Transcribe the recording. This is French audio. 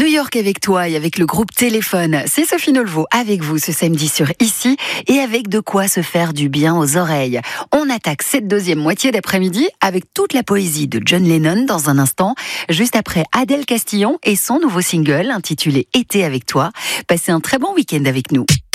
New York avec toi et avec le groupe Téléphone. C'est Sophie Nolvo avec vous ce samedi sur Ici et avec de quoi se faire du bien aux oreilles. On attaque cette deuxième moitié d'après-midi avec toute la poésie de John Lennon dans un instant, juste après Adèle Castillon et son nouveau single intitulé Été avec toi. Passez un très bon week-end avec nous.